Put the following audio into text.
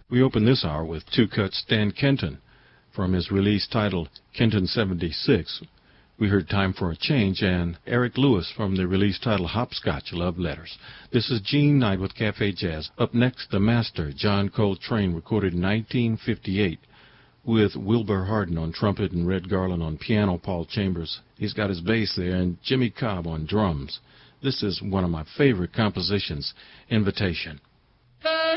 We open this hour with two cuts Stan Kenton from his release titled Kenton 76. We heard Time for a Change and Eric Lewis from the release titled Hopscotch Love Letters. This is Gene Knight with Cafe Jazz. Up next, the master, John Coltrane, recorded in 1958 with Wilbur Harden on trumpet and Red Garland on piano, Paul Chambers. He's got his bass there, and Jimmy Cobb on drums. This is one of my favorite compositions, Invitation.